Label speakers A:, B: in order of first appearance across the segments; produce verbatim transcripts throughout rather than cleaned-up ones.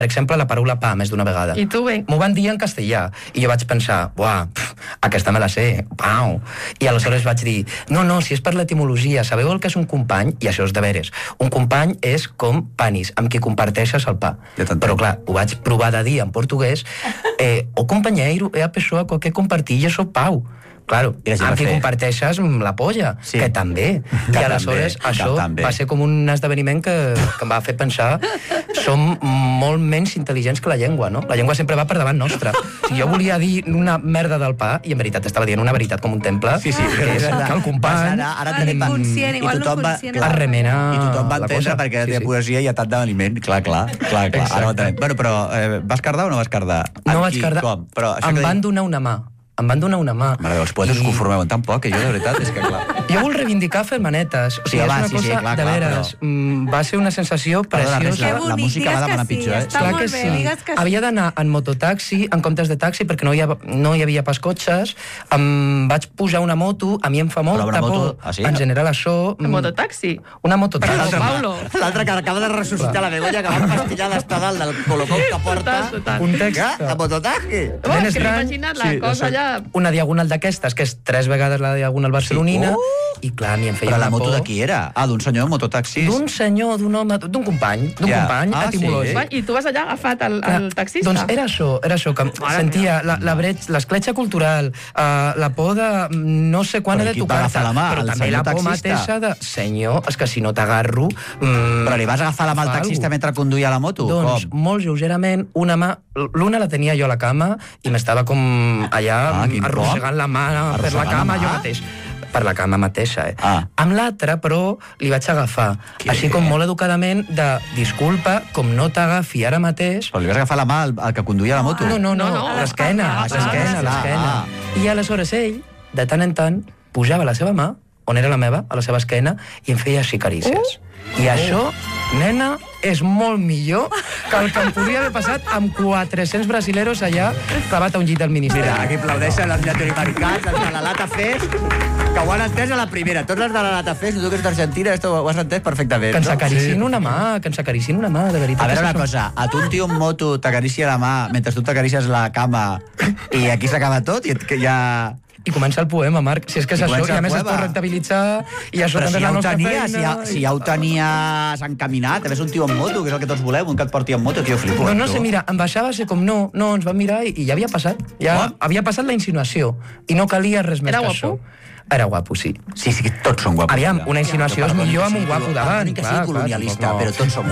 A: per exemple, la paraula pa més d'una vegada.
B: I tu bé?
A: M'ho van dir en castellà. I jo vaig pensar, buah, pf, aquesta me la sé, pau. I aleshores vaig dir, no, no, si és per l'etimologia, sabeu el que és un company? I això és de veres. Un company és com panis, amb qui comparteixes el pa. Però clar, ho vaig provar de dir en portuguès, eh, o companheiro é a pessoa com que compartilles o pau. Claro, amb qui comparteixes la polla, sí. que també. Que I aleshores també, això també. va ser com un esdeveniment que, que em va fer pensar som molt menys intel·ligents que la llengua, no? La llengua sempre va per davant nostra. Si jo volia dir una merda del pa, i en veritat estava dient una veritat com un temple,
C: sí, sí,
A: que és que el company...
D: Ara, ara tenim...
B: Inconscient, igual no conscient.
A: Es remena
D: I tothom va entendre perquè
A: sí,
D: de
A: sí.
D: poesia i a tant d'aliment. Clar, clar, clar, clar. Ara ho entenem. Bueno, però eh, vas cardar o no vas cardar?
A: No vaig cardar.
D: Com? Però això
A: em
D: que
A: van
D: dic...
A: donar una mà. Em van donar una mà.
D: Mare, els poetes I... us conformeu tan poc, que jo, de veritat, és que clar...
A: Jo vull reivindicar fer manetes. O sigui,
D: sí,
A: és
D: va,
A: una
D: sí,
A: cosa,
D: sí, clar,
A: de
D: clar,
A: veres,
D: però...
A: mm, va ser una sensació preciosa.
D: La, la música va demanar pitjor, eh?
B: Està
A: clar
B: molt
A: que
B: bé,
A: sí.
B: digues que sí.
A: Havia d'anar en mototaxi, en comptes de taxi, perquè no hi, ha, no hi havia pas cotxes. Em vaig pujar una moto, a mi em fa molta por.
D: Ah, sí?
A: En general, això...
B: Un mototaxi?
A: Una mototaxi.
D: L'altre que acaba de ressuscitar la Begoña, que va empastillar l'estadal del colocón que porta.
A: Un text.
D: A mototaxi.
B: Oh, és que m'he imaginat la cosa allà...
A: Una diagonal d'aquestes, que és tres vegades la diagonal barcelonina, i clar, a mi em feia
D: Però
A: una
D: la moto
A: por.
D: de qui era? Ah, d'un senyor en mototaxis?
A: D'un senyor, d'un home, d'un company, d'un
D: Ja.
A: company
D: Ah,
A: etimològic.
D: sí?
B: I tu vas allà agafat el, el taxista?
A: Doncs era això, era això, que sentia la, la bretx, l'escletxa cultural, uh, la por de no sé quan
D: Però
A: he de
D: qui et va
A: tocar-te,
D: agafar la mà?
A: però
D: El
A: també
D: senyor
A: la por
D: taxista?
A: mateixa de, senyor, és que si no t'agarro... Mm,
D: Però li vas agafar la mà al
A: fa
D: taxista
A: alguna
D: mentre conduïa la moto?
A: Doncs,
D: Com?
A: molt lleugerament, una mà... L'una la tenia jo a la cama i m'estava com allà
D: Ah, quin
A: arrossegant la mà per la
D: Arrossegant
A: cama
D: la mà?
A: jo mateix. Per la cama mateixa, eh?
D: Ah.
A: Amb l'altra, però, li vaig agafar.
D: Què?
A: Així com molt educadament de, disculpa, com no t'agafi ara mateix...
D: Però li vas agafar la mà al, al que conduïa la moto?
A: No, no, no,
B: No, no,
A: a l'esquena,
B: ah,
A: a l'esquena, a
D: ah,
A: l'esquena.
D: ah.
A: I aleshores ell, de tant en tant, pujava la seva mà, on era la meva, a la seva esquena, i em feia així carícies. I això, nena, és molt millor que el que em podia haver passat amb quatre-cents brasileros allà clavat a un llit al ministeri.
D: Mira, aquí aplaudeixen els llatinoamericans, els de la Lata Fest, que ho han entès a la primera. Tots els de la Lata Fest, tu que ets d'Argentina, esto ho has entès perfectament.
A: Que ens
D: no?
A: acaricin sí. una mà, que ens acaricin una mà, de veritat.
D: A veure una
A: Això-
D: cosa, a tu un tio en moto t'acaricia la mà mentre tu t'acaricies la cama i aquí s'acaba tot i et, que ja...
A: I comença el poema, Marc. Si és que és
D: I
A: això,
D: comença
A: i a
D: el
A: més es
D: poema.
A: pot rentabilitzar, i això
D: Però
A: també
D: si
A: és
D: ja
A: la
D: ho
A: nostra
D: tenies,
A: feina.
D: si ja, si ja ho tenies encaminat, a més un tio en moto, que és el que tots volem, un que et porti en moto, que jo flipo.
A: No, no
D: tu.
A: sé, mira, em baixava a ser com no, no, ens van mirar i, i ja havia passat. Ja
D: What?
A: havia passat la insinuació. I no calia res més
B: Era
A: que
B: guapo?
A: això. Era guapo, sí.
D: Sí, sí, tots són guapos.
A: Aviam,
D: mira.
A: una insinuació és millor amb un guapo davant.
D: Perdoni que
A: clar,
D: sigui
A: clar,
D: colonialista,
A: tampoc no.
D: però tots són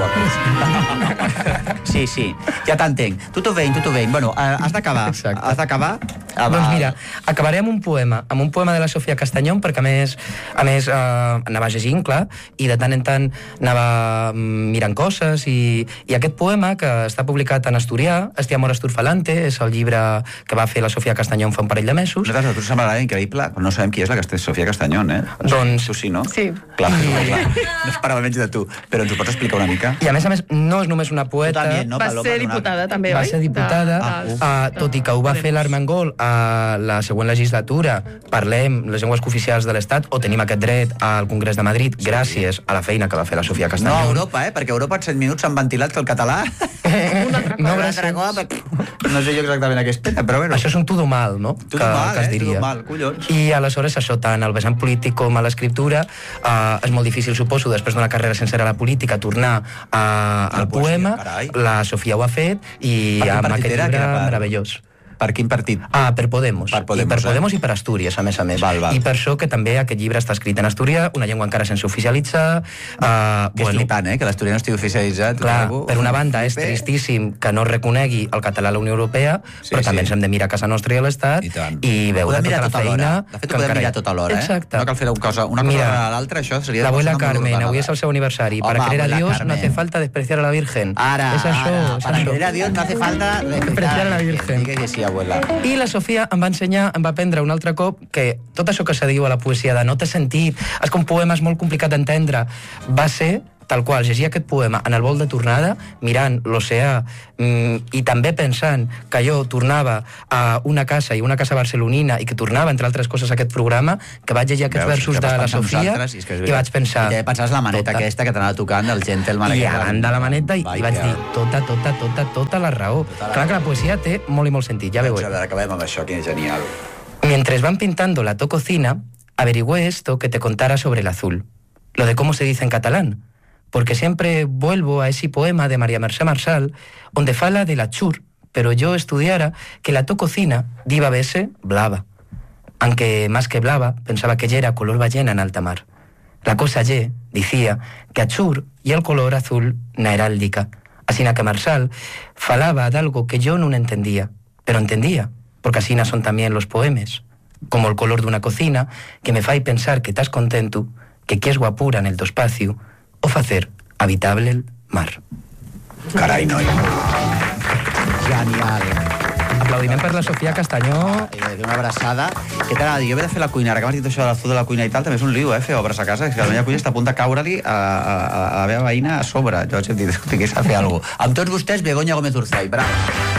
D: guapos. Sí, sí, ja t'entenc. Tutto ben, tutto ben. Bueno, eh, has d'acabar.
A: Exacte.
D: Has d'acabar. Ah, va.
A: Doncs mira, acabaré amb un poema, amb un poema de la Sofia Castanyón, perquè a més, a més eh, anava llegint, clar, i de tant en tant anava mm, mirant coses, i, i aquest poema, que està publicat en asturià, Este amor esturfalante, és el llibre que va fer la Sofia Castanyón fa un parell de mesos.
D: Nosaltres, a tu semblarà increïble, però no sabem qui és la que és Sofia Castanyón, eh?
A: Doncs-
D: Tu sí, no?
B: Sí.
D: Clar, clar, clar. No esperava menys de tu. Però ens ho pots explicar una mica?
A: I a més a més, no és només una poeta...
D: Tu també, no?
B: Va
D: Paloma,
B: ser
D: donar-
B: diputada, també,
A: Va
B: oi?
A: ser diputada,
B: De-
A: uh, tot i que ho va fer l'Armengol a la següent legislatura. Parlem les llengües cooficials de l'Estat, o tenim aquest dret al Congrés de Madrid, gràcies a la feina que va fer la Sofia
D: No a
A: Castanyón.
D: Europa, eh? Perquè a Europa en set minuts s'han ventilat que el català...
B: Un altre
A: No,
B: cop.
A: gràcies.
D: cop, no sé jo exactament a què es pena, però bueno.
A: Això és un todo mal, no?
D: Todo mal,
A: que es
D: eh?
A: diria.
D: Todo mal, collons.
A: I aleshores això, tant al vessant polític com a l'escriptura, eh, és molt difícil, suposo, després d'una carrera sencera a la política, tornar a, al
D: la poesia,
A: poema.
D: carai.
A: La Sofia ho ha fet, i
D: Per quin
A: amb
D: partit
A: aquest
D: era, que
A: llibre
D: era per-
A: meravellós.
D: Per quin partit?
A: Ah, per Podemos.
D: Per Podemos,
A: I per
D: eh?
A: Podemos i per Astúries, a més a més.
D: Val, val.
A: I per això que també aquest llibre està escrit en asturià, una llengua encara sense oficialitzar. Uh,
D: Que és flipant, eh? Que l'asturià no estigui oficialitzat.
A: Clar,
D: Trobo-
A: per una banda és
D: Flipé.
A: tristíssim que no reconegui el català a la Unió Europea,
D: Sí,
A: però
D: sí.
A: també ens hem de mirar a casa nostra i a l'Estat
D: I tant.
A: i veure
D: Podem mirar
A: tota la
D: tot alhora.
A: feina...
D: De fet,
A: que
D: ho podem
A: encara hi ha.
D: mirar tot alhora, eh?
A: Exacte.
D: No cal fer una cosa, una cosa
A: Mira,
D: a l'altra, això seria...
A: la abuela
D: persona molt
A: Carmen,
D: ordenada.
A: avui és el seu aniversari.
D: Home,
A: Para querer a
D: abuela
A: Dios
D: Carmen.
A: no hace falta despreciar a la Virgen.
D: Ara,
A: és això,
D: ara,
A: és
D: para
A: això.
D: querer a Dios no hace falta
A: Despreciar a la Virgen.
D: Digue que sí, abuela.
A: I la Sofia em va ensenyar, em va aprendre un altre cop que tot això que se diu a la poesia de no té sentit, és que un poema és molt complicat d'entendre, va ser tal qual, llegia aquest poema en el vol de tornada, mirant l'oceà mm, i també pensant que jo tornava a una casa i una casa barcelonina i que tornava, entre altres coses, a aquest programa, que vaig llegir aquests
D: Veus,
A: versos de la Sofia
D: i, que
A: i vaig pensar...
D: I pensaves la maneta tota. aquesta que t'anava tocant del gentleman.
A: I davant de la maneta i, i vaig dir tota, tota, tota, tota la raó.
D: Tota la
A: Clar
D: raó.
A: que la poesia té molt i molt sentit, ja
D: Doncs
A: veu.
D: a veure, acabem amb això, que és genial.
A: Mientras van pintando la tococina, averigüé esto que te contara sobre el azul, lo de cómo se dice en catalán, porque siempre vuelvo a ese poema de María Mercè Marçal, donde fala de la chur, pero yo estudiara que la tococina diva verse blava, aunque más que blava pensaba que ya era color ballena en alta mar. La cosa ye, decía, que a chur y el color azul na heráldica, así na que Marçal falaba de algo que yo no entendía, pero entendía, porque así son también los poemes, como el color de una cocina, que me fai pensar que estás contento, que quies guapura en el tu espacio, o facer habitable el mar.
D: Carai, noi. Genial.
A: Aplaudiment per la Sofia Castanyó.
D: I una abraçada. Què t'agrada dir? Jo he de fer la cuina. Ara que m'has dit això de l'azul de la cuina i tal, també és un lío, eh, fer obres a casa. És que la meva cuina està a punt de caure-li a, a, a la meva veïna a sobre. Jo vaig dir, escolta, que s'ha de fer alguna cosa. Amb tots vostès, Begoña Gómez Urzay. Brava.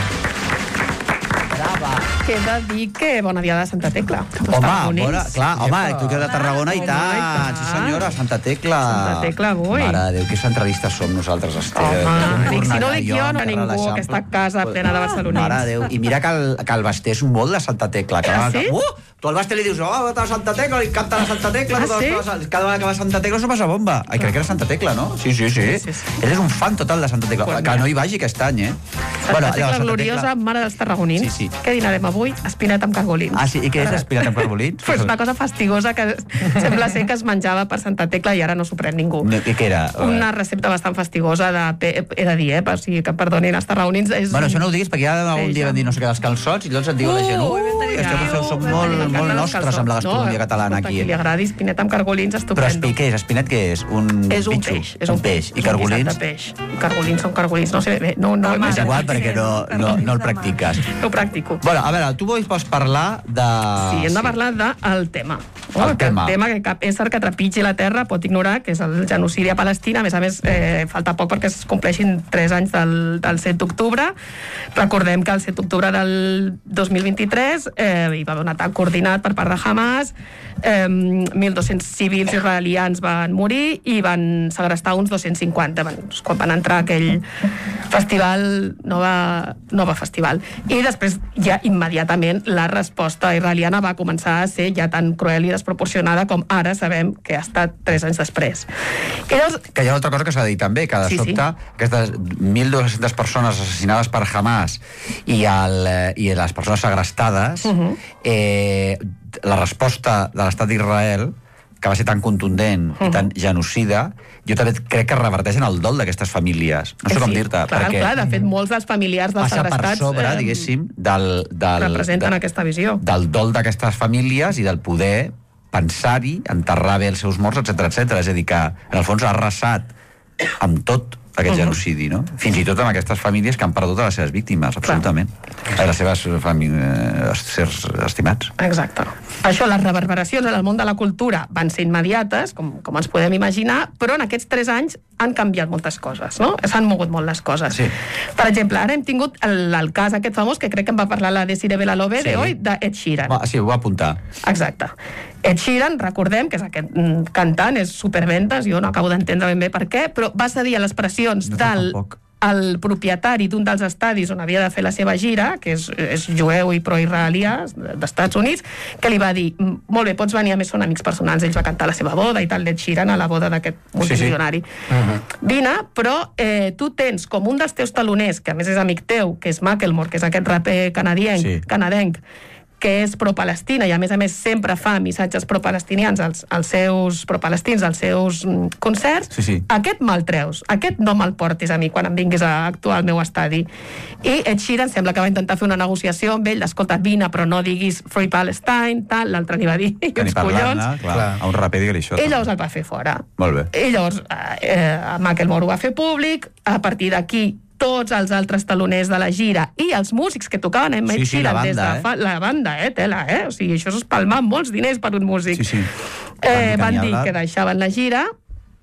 D: Brava.
B: Que he de dir que bona dia de Santa Tecla.
D: Home, bona, clar, home, tu que ets de Tarragona i
B: Home,
D: tant.
B: i tant.
D: Sí, senyora, Santa Tecla.
B: Santa Tecla avui.
D: Mare de Déu, que centralistes som nosaltres, Esther.
B: Home, dic, si no dic jo, no hi ha ningú a aquesta casa plena de barcelonins.
D: Mare de Déu. I mira que el, que el Basté és un molt de Santa Tecla. Que
B: Ah,
D: que,
B: sí?
D: Uh, tu al Basté li dius, oh, va a Santa Tecla, li canta la Santa Tecla.
B: Ah,
D: totes les
B: sí?
D: coses. Cada vegada que va a Santa Tecla s'ho passa bomba. Ai, crec que era Santa Tecla, no? Sí, sí, sí.
B: Sí, sí, sí.
D: Ell és un fan total de Santa Tecla.
B: Pues
D: que
B: mira.
D: no hi vagi aquest any, eh?
B: Santa
D: Bueno,
B: Tecla
D: llavors, Santa
B: gloriosa,
D: Tecla-
B: mare dels tarragonins.
D: Sí, sí.
B: Què dinarem avui? Espinat amb cargolins.
D: Ah, sí? I què és espinat amb carbolins?
B: Pues una cosa fastigosa que sembla ser que es menjava per Santa Tecla i ara no s'ho pren ningú.
D: No, Què, què era?
B: Una recepta bastant fastigosa de... pe- He de dir, eh? Per si que perdonin els tarragonins. És...
D: Bueno, això no ho diguis perquè ja algun
B: Sí,
D: dia
B: ja.
D: van dir no sé què dels calçots i llavors et diu la gent ui, que esteu feu, som molt, molt nostres amb la gastronomia catalana
B: escolta,
D: aquí.
B: Qui li agradi espinat amb cargolins,
D: Però
B: estupendo.
D: espi, què és? Espinet què és? Un
B: És un
D: bitxo?
B: peix. És un peix.
D: I
B: És un
D: cargolins?
B: guisat de peix. Cargolins són cargolins. No sé bé. No, no,
D: És igual perquè no, no, no el practiques.
B: No ho practico.
D: Bueno, a veure, tu vols parlar de...
B: Sí, hem de parlar del tema.
D: El
B: que
D: tema.
B: El tema que cap ésser que trepitgi la terra pot ignorar, que és el genocidi a Palestina. A més a més, eh, falta poc perquè es compleixin tres anys del, del set d'octubre. Recordem que el set d'octubre del dos mil vint-i-tres eh, hi va haver un atac coordinat per part de Hamas, eh, mil dos-cents civils israelians van morir i van segrestar uns dos-cents cinquanta van, quan van entrar a aquell festival, Nova, Nova Festival. I després ja immediatament la resposta israeliana va començar a ser ja tan cruel i desproporcionada com ara sabem que ha estat tres anys després. I llavors,
D: Que hi ha una altra cosa que s'ha de dir també, que de
B: Sí, sí.
D: sobte aquestes mil dos-centes persones assassinades per Hamas i, el, eh, i les persones segrestades,
B: Mhm.
D: eh, la resposta de l'estat d'Israel, que va ser tan contundent i tan genocida, jo també crec que reverteix en el dol d'aquestes famílies. No sé com
B: sí,
D: dir-te,
B: clar,
D: perquè
B: clar, de fet, molts dels familiars dels
D: passa per
B: segrestats
D: sobre,
B: eh,
D: diguéssim, del, del,
B: representen
D: de,
B: aquesta visió.
D: del dol d'aquestes famílies i del poder pensar-hi, enterrar bé els seus morts, etcètera, etcètera. És a dir, que en el fons ha arrasat amb tot aquest
B: Mhm.
D: genocidi, no? Fins i tot amb aquestes famílies que han perdut a les seves víctimes, absolutament. A les seves famílies, sers estimats.
B: Exacte. Això, les reverberacions en el món de la cultura van ser immediates, com, com ens podem imaginar, però en aquests tres anys han canviat moltes coses, no? S'han mogut molt les coses.
D: Sí.
B: Per exemple, ara hem tingut el, el cas aquest famós, que crec que en va parlar la Desiree Belalove
D: Sí.
B: de hoy, d'Ed Sheeran.
D: Va, sí, ho va apuntar.
B: Exacte. Ed Sheeran, recordem que és aquest mm, cantant, és superventes, jo no acabo d'entendre ben bé per què, però va cedir a les pressions
D: No,
B: del
D: tampoc.
B: el propietari d'un dels estadis on havia de fer la seva gira, que és, és jueu i pro-israelià d'Estats Units, que li va dir, molt bé, pots venir, a més són amics personals, ells va cantar la seva boda i tal, d'Ed Sheeran a la boda d'aquest multimilionari. Sí, sí. Uh-huh. Vine, però eh, tu tens com un dels teus taloners, que a més és amic teu, que és Macklemore, que és aquest raper canadienc,
D: Sí.
B: canadenc, que és pro-Palestina i a més a més sempre fa missatges pro-palestinians als, als seus pro-palestins, als seus mm, concerts,
D: Sí, sí.
B: aquest me'l treus, aquest no me'l portis a mi quan em vinguis a actuar al meu estadi. I Ed Sheeran sembla que va intentar fer una negociació amb ell, d'escolta, vine però no diguis Free Palestine, tal, l'altre li va dir que
D: Que ni
B: uns collons.
D: parlar-ne, clar,
A: Clar.
D: a un raper digue-li això.
B: Ell llavors el va fer fora.
D: Molt bé.
B: I llavors eh, eh, Macklemore ho va fer públic, a partir d'aquí tots els altres taloners de la gira i els músics que tocaven amb
D: Sí,
B: Ed
D: sí, la
B: Sheeran
D: banda,
B: des de
D: eh?
B: fa... La banda, eh, tela, eh? O sigui, això és palmar molts diners per un músic.
D: Sí, sí.
B: Eh,
D: Van
B: van
D: dir que
B: dir
D: ni
B: que
D: hablar.
B: deixaven la gira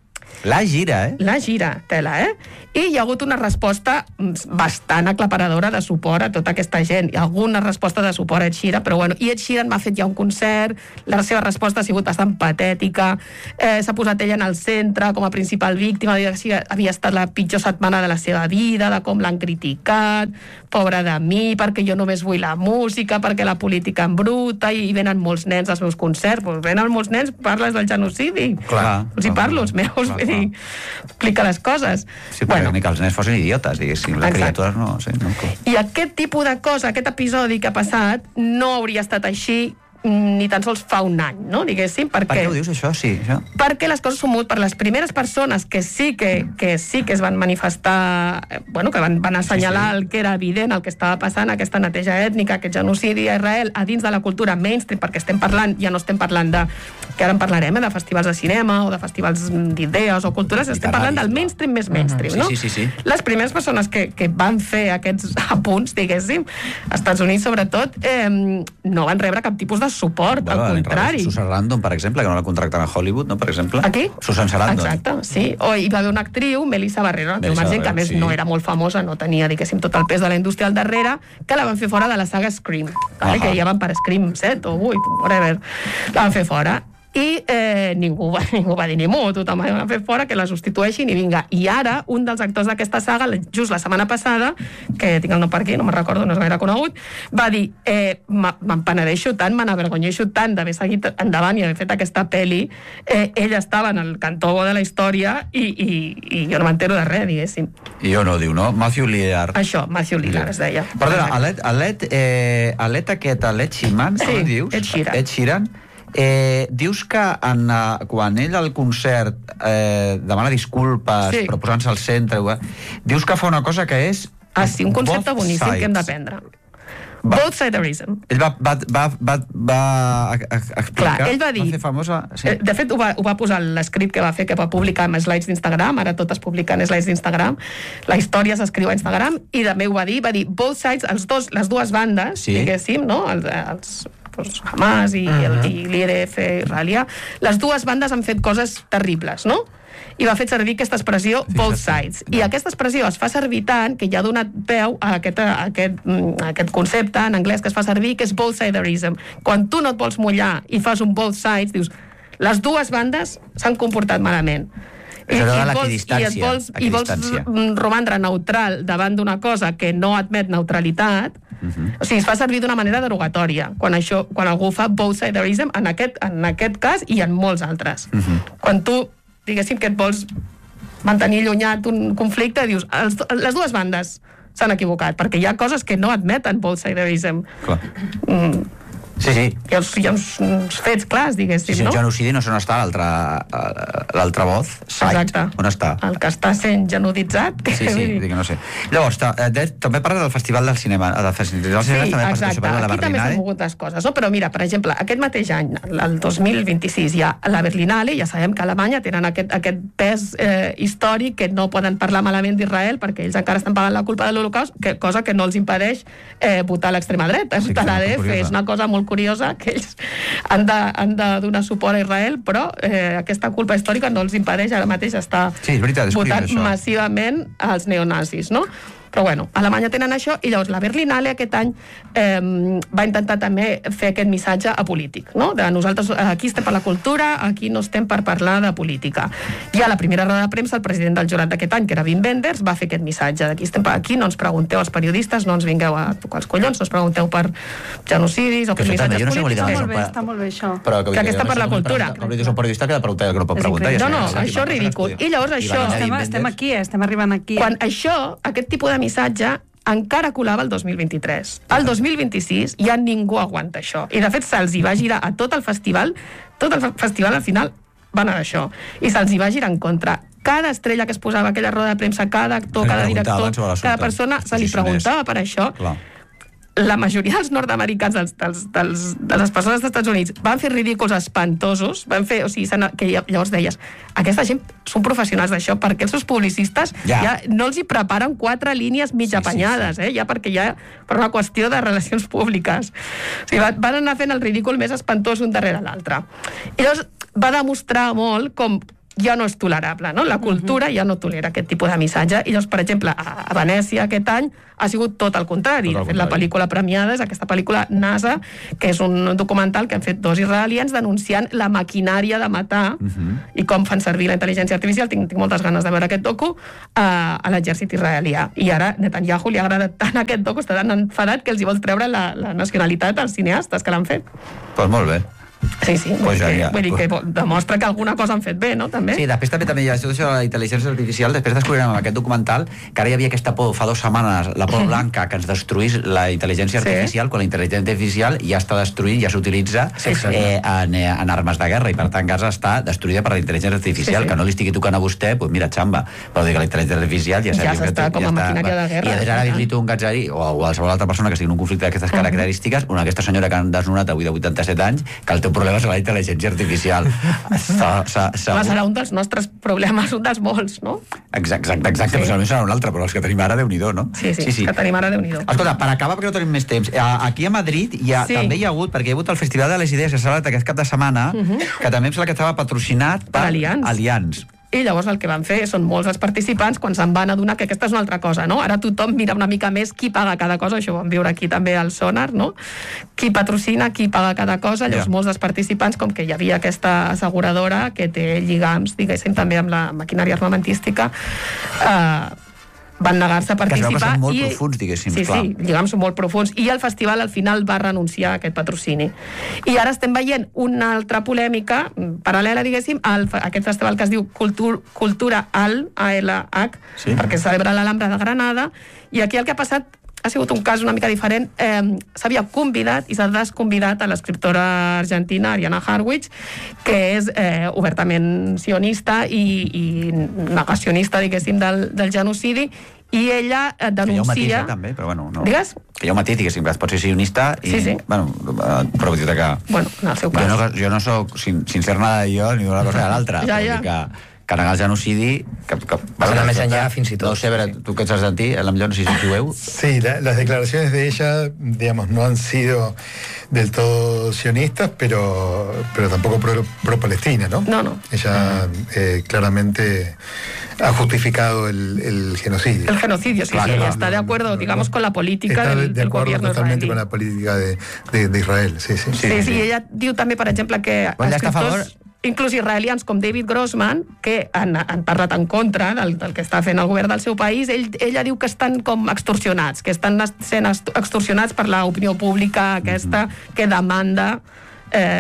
D: La gira, eh?
B: La gira, tela, eh? I hi ha hagut una resposta bastant aclaparadora de suport a tota aquesta gent. Hi ha alguna resposta de suport a Ed Sheeran, però bueno, i Ed Sheeran m'ha fet ja un concert, la seva resposta ha sigut bastant patètica, eh, s'ha posat ella en el centre com a principal víctima, havia estat la pitjor setmana de la seva vida, de com l'han criticat, pobra de mi, perquè jo només vull la música, perquè la política embruta, i venen molts nens als meus concerts. Pues venen molts nens, parles del genocidi.
D: Clar.
B: Els hi parlo, els meus, vull dir, explica les coses.
D: Sí, perquè ni que els nens fossin idiotes, diguéssim. Les criatures no... Sí, no.
B: I aquest tipus de cosa, aquest episodi que ha passat, no hauria estat així ni tan sols fa un any, no? Diguéssim, perquè...
D: Per què ho dius, això? Sí, això?
B: Perquè les coses són molt... Per les primeres persones que sí que, que sí que es van manifestar, bueno, que van, van assenyalar sí, sí. el que era evident, el que estava passant, aquesta neteja ètnica, aquest genocidi a Israel, a dins de la cultura mainstream, perquè estem parlant, ja no estem parlant de... que ara en parlarem, eh, de festivals de cinema o de festivals d'idees o cultures, estem parlant del mainstream més mainstream, no?
D: Sí, sí, sí, sí.
B: Les primeres persones que, que van fer aquests apunts, diguéssim, als Estats Units sobretot, eh, no van rebre cap tipus de suport, bueno, al contrari.
D: Susan Sarandon, per exemple, que no la contracten a Hollywood, no, per exemple?
B: Aquí?
D: Susan Sarandon.
B: Exacte, sí. O hi va haver una actriu, Melissa Barrera, que, Barrera, que a més sí. no era molt famosa, no tenia, diguéssim, tot el pes de la indústria al darrere, que la van fer fora de la saga Scream, vale? Que ja van per Scream set o vuit, whatever. La van fer fora. I eh, ningú, va, ningú va dir ni mu, tothom va fer fora, que la substitueixin i vinga. I ara, un dels actors d'aquesta saga, just la setmana passada, que tinc el nom per aquí, no me'n recordo, no és gaire conegut, va dir, eh, me'n penedeixo tant, me n'avergonyeixo tant d'haver seguit endavant i haver fet aquesta pel·li, eh, ell estava en el cantó bo de la història i, i, i jo no m'entero de res, diguéssim.
D: I jo no, diu, no? Matthew Lillard.
B: Això, Matthew Lillard, es deia.
D: Perdona, a l'Ed eh, aquest, a l'Ed Sheeran,
B: sí,
D: com dius?
B: Ed Sheeran.
D: Ed Sheeran. Eh, dius que en, uh, quan ell al concert eh, demana disculpes, sí. però posant-se al centre, uh, dius que fa una cosa que és...
B: Ah, sí, un concepte boníssim que hem d'aprendre. Both siderism.
D: Ell va, va, va, va, va explicar...
B: Clar, ell va dir...
D: Va fer famosa... Sí.
B: De fet, ho va, ho va posar l'escrit que va fer, que va publicar amb slides d'Instagram, ara tot es publica en slides d'Instagram, la història s'escriu a Instagram, i també ho va dir, va dir, both sides, els dos, les dues bandes, sí. diguéssim, no?, els, els pues, Hamas i, uh-huh. i l'I R F israelià, les dues bandes han fet coses terribles, no?, i va fer servir aquesta expressió both sides. I aquesta expressió es fa servir tant que ja ha donat peu a aquest, a aquest, a aquest concepte en anglès que es fa servir, que és both siderism. Quan tu no et vols mullar i fas un both sides, dius, les dues bandes s'han comportat malament. I, i, vols, i, et vols, i vols romandre neutral davant d'una cosa que no admet neutralitat, uh-huh. o sigui, es fa servir d'una manera derogatòria quan, això, quan algú fa both siderism en aquest, en aquest cas i en molts altres. Uh-huh. Quan tu diguéssim que et vols mantenir allunyat un conflicte, dius, els, les dues bandes s'han equivocat, perquè hi ha coses que no admeten both siderism.
D: Clar.
B: Mm.
D: Sí, sí.
B: Hi ha, hi ha uns, uns fets clars, diguéssim,
D: sí, sí,
B: no?
D: Sí, el genocidi no sé on està l'altra l'altra voz. Side.
B: Exacte.
D: On està?
B: El que està sent genociditzat. Que
D: sí, sí, dic que no sé. Llavors, de, també parla del Festival del Cinema. Del Festival del Cinema
B: sí,
D: també
B: exacte.
D: De la
B: Aquí també s'han mogut les coses. No? Però mira, per exemple, aquest mateix any, el dos mil vint-i-sis, hi ha la Berlinale, ja sabem que a Alemanya tenen aquest, aquest pes eh, històric que no poden parlar malament d'Israel perquè ells encara estan pagant la culpa de l'Holocaust, que, cosa que no els impedeix eh, votar a l'extrema dreta, sí, votar l'A D F. És una cosa molt curiosa que ells han de, han de donar suport a Israel, però eh, aquesta culpa històrica no els impedeix ara mateix estar
D: sí, veritat,
B: votant massivament als neonazis, no? Però bueno, a Alemanya tenen això, i llavors la Berlinale aquest any eh, va intentar també fer aquest missatge apolític, no? De nosaltres aquí estem per la cultura, aquí no estem per parlar de política. I a la primera roda de premsa el president del jurat d'aquest any, que era Wim Wenders, va fer aquest missatge d'aquí estem per aquí, no ens pregunteu als periodistes, no ens vingueu a tocar els collons, no ens pregunteu per genocidis o per missatges
D: no sé
B: polítics.
C: Està molt bé, està molt bé això.
D: Però que,
B: que aquesta per la cultura.
D: Com li dius a un periodista que ha de preguntar, que no pot preguntar.
B: No, no, això és ridícul. I llavors això...
C: Estem, estem aquí, estem arribant aquí.
B: Quan això, aquest tipus de missatge encara colava el dos mil vint-i-tres. El dos mil vint-i-sis ja ningú aguanta això. I de fet se'ls hi va girar a tot el festival, tot el festival al final va anar d'això. I se'ls hi va girar en contra. Cada estrella que es posava a aquella roda de premsa, cada actor, cada director, cada persona, se li preguntava per això. Clar. La majoria dels nord-americans, dels, dels, dels, de les persones dels Estats Units, van fer ridículs espantosos, van fer, o sigui, que llavors deies, aquesta gent són professionals d'això, perquè els seus publicistes ja, ja no els hi preparen quatre línies mig sí, apanyades, sí, sí. Eh? Ja perquè ja per una qüestió de relacions públiques. O sigui, van anar fent el ridícul més espantós un darrere l'altre. I llavors va demostrar molt com ja no és tolerable, no? La cultura ja no tolera aquest tipus de missatge. I llavors, per exemple, a, a Venècia aquest any ha sigut tot el contrari.
D: Tot el
B: De fet, la
D: contrari.
B: pel·lícula premiada és aquesta pel·lícula NASA, que és un documental que han fet dos israelians denunciant la maquinària de matar i com fan servir la intel·ligència artificial. Tinc, tinc moltes ganes de veure aquest docu a, a l'exèrcit israelià. I ara Netanyahu li ha agradat tant aquest docu, està tan enfadat que els hi vol treure la, la nacionalitat als cineastes que l'han fet.
D: Doncs pues molt bé.
B: Sí, sí, vull,
D: Pues
B: dir
D: ja,
B: que,
D: ja.
B: vull dir que demostra que alguna cosa han fet bé, no? També.
D: Sí, després també, també hi ha això de la intel·ligència artificial. Després descobrirem amb aquest documental que ara hi havia aquesta por, fa dues setmanes, la por blanca que ens destruís la intel·ligència
B: Sí.
D: artificial, quan la intel·ligència artificial ja està destruint, ja s'utilitza
B: Sí, sí.
D: eh, en, eh, en armes de guerra, i per tant Gaza està destruïda per la intel·ligència artificial.
B: Sí, sí.
D: Que no li estigui tocant a vostè, doncs mira, xamba. Però dir que la intel·ligència artificial ja,
B: Ja
D: sabia que
B: s'està com a maquinària de guerra.
D: I ara dir-li tu un gatzari o a qualsevol altra persona que estigui en un conflicte d'aquestes característiques, una aquesta senyora que han desnonat avui de vuitanta-set anys, que el teu problema és la intel·ligència artificial. Sa, sa,
B: Home, serà un dels nostres problemes, un dels molts, no?
D: Exacte, exacte, exacte.
B: Sí.
D: Sí. Serà un altre, però els que tenim ara, Déu-n'hi-do, no?
B: Sí, sí, sí, sí, que tenim ara, Déu-n'hi-do.
D: Escolta, per acabar, perquè no tenim més temps, a- aquí a Madrid hi ha,
B: Sí.
D: també hi ha hagut, perquè hi ha hagut el Festival de les Idees que s'ha celebrat aquest cap de setmana, que també em sembla que estava patrocinat per,
B: Per Allianz.
D: Allianz.
B: I llavors el que van fer són molts els participants quan se'n van adonar que aquesta és una altra cosa, no? Ara tothom mira una mica més qui paga cada cosa, això ho vam viure aquí també al Sonar, no? Qui patrocina, qui paga cada cosa, llavors
D: Ja.
B: molts dels participants, com que hi havia aquesta asseguradora que té lligams, diguéssim, també amb la maquinària armamentística, eh, van negar-se a
D: Que es veu que
B: participar.
D: són molt
B: i,
D: profuns, diguéssim,
B: Sí,
D: clar.
B: sí, lligams són molt profuns. I el festival al final va renunciar a aquest patrocini. I ara estem veient una altra polèmica mm, paral·lela, diguéssim, al, fa- aquest festival que es diu Cultur, Cultura Al, A L H,
D: Sí.
B: perquè es celebra a l'Alhambra de Granada, i aquí el que ha passat ha sigut un cas una mica diferent. Eh, S'havia convidat i s'ha desconvidat a l'escriptora argentina Ariana Harwich, que és eh, obertament sionista i, i negacionista, diguéssim, del, del genocidi, i ella eh,
D: Que hi ha un matís,
B: denuncia...
D: eh, també, però bueno... No.
B: Digues?
D: Que hi ha un matís, diguéssim, que es pot ser sionista i...
B: Sí, sí.
D: Bueno, eh, però vull dir que...
B: Bueno, en el seu cas.
D: Jo no, jo no soc, sin, sin ser nada de jo, ni d'una cosa de l'altra.
B: Ja,
D: Vull dir
B: ja.
D: Que, que negar el genocidi... Que, que,
A: Va anar més enllà, fins i tot.
D: No sé, a veure, tu què saps de ti? A lo millor no sé si ets jueu.
E: Sí, la- las declaraciones de ella, digamos, no han sido del todo sionistas, pero, pero tampoco pro, pro Palestina, ¿no?
B: No, no.
E: Ella eh, claramente ha justificado el, el genocidio.
B: El genocidio, sí,
E: Claro,
B: sí,
E: no,
B: está
E: no,
B: de
E: no,
B: acuerdo,
E: no,
B: digamos,
E: no.
B: con la política
E: Está
B: del,
E: de
B: del
E: acuerdo
B: gobierno
E: totalmente
B: israelí.
E: con la política de, de, de Israel, sí, sí.
B: Sí, sí, sí, ella diu també, per exemple, que
D: Quan ja està a
B: escriptors, inclús israelians com David Grossman, que han, han parlat en contra del, del que està fent el govern del seu país, ell, ella diu que estan com extorsionats, que estan sent extorsionats per l'opinió pública aquesta que demanda eh,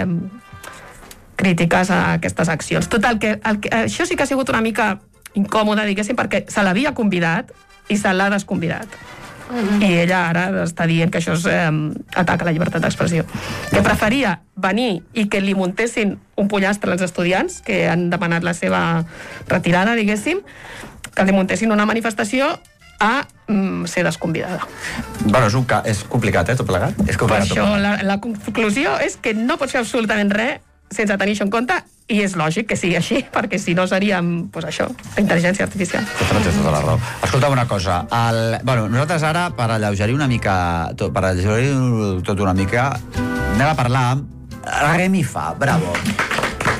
B: crítiques a aquestes accions. Total, que, el que això sí que ha sigut una mica incòmode, diguéssim, perquè se l'havia convidat i se l'ha desconvidat. Mm-hmm. I ella ara està dient que això és eh, atac a la llibertat d'expressió. Que preferia venir i que li muntessin un pollastre als estudiants que han demanat la seva retirada, diguéssim, que li muntessin una manifestació a mm, ser desconvidada.
D: Bueno, és, un ca... és complicat, eh, tot plegat? És
B: Per
D: complicat, tot
B: això
D: plegat.
B: la, la conclusió és que no pots fer absolutament res sense tenir això en compte, i és lògic que sigui així, perquè si no seríem, doncs això, la intel·ligència artificial.
D: Tota, tens tota la raó. Escolta una cosa, el... bueno, nosaltres ara, per alleugerir una mica, tot, per alleugerir tot una mica, anem a parlar amb Remi Fa, bravo.